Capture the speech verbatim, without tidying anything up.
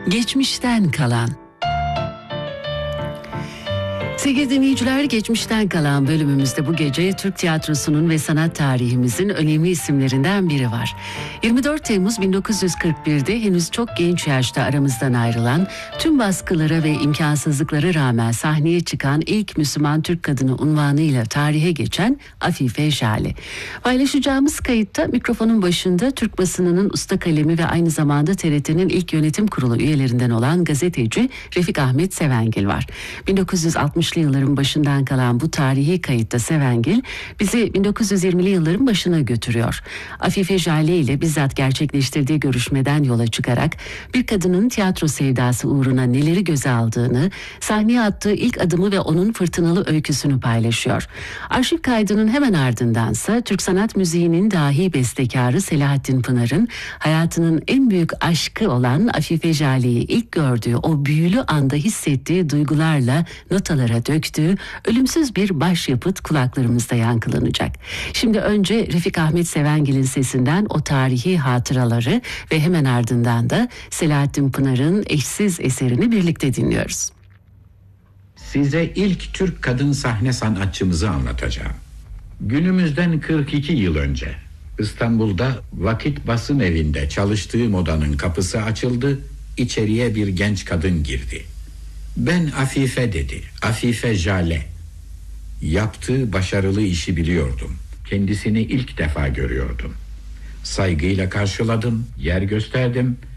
Geçmişten kalan. Sevgili dinleyiciler, geçmişten kalan bölümümüzde bu gece Türk tiyatrosunun ve sanat tarihimizin önemli isimlerinden biri var. yirmi dört Temmuz bin dokuz yüz kırk bir'de henüz çok genç yaşta aramızdan ayrılan, tüm baskılara ve imkansızlıklara rağmen sahneye çıkan ilk Müslüman Türk kadını unvanıyla tarihe geçen Afife Jale. Paylaşacağımız kayıtta mikrofonun başında Türk basınının usta kalemi ve aynı zamanda T R T'nin ilk yönetim kurulu üyelerinden olan gazeteci Refik Ahmet Sevengil var. bin dokuz yüz altmışlı yılların başından kalan bu tarihi kayıtta Sevengil bizi bin dokuz yüz yirmili yılların başına götürüyor. Afife Jale ile bizzat gerçekleştirdiği görüşmeden yola çıkarak bir kadının tiyatro sevdası uğruna neleri göze aldığını, sahneye attığı ilk adımı ve onun fırtınalı öyküsünü paylaşıyor. Arşiv kaydının hemen ardındansa Türk sanat müziğinin dahi bestekarı Selahattin Pınar'ın hayatının en büyük aşkı olan Afife Jale'yi ilk gördüğü o büyülü anda hissettiği duygularla notalara döktüğü ölümsüz bir başyapıt kulaklarımızda yankılanacak. Şimdi önce Refik Ahmet Sevengil'in sesinden o tarihi hatıraları ve hemen ardından da Selahattin Pınar'ın eşsiz eserini birlikte dinliyoruz. Size ilk Türk kadın sahne sanatçımızı anlatacağım. Günümüzden kırk iki yıl önce İstanbul'da Vakit Basım Evi'nde çalıştığım odanın kapısı açıldı, içeriye bir genç kadın girdi. "Ben Afife" dedi. Afife Jale. Yaptığı başarılı işi biliyordum. Kendisini ilk defa görüyordum. Saygıyla karşıladım, yer gösterdim.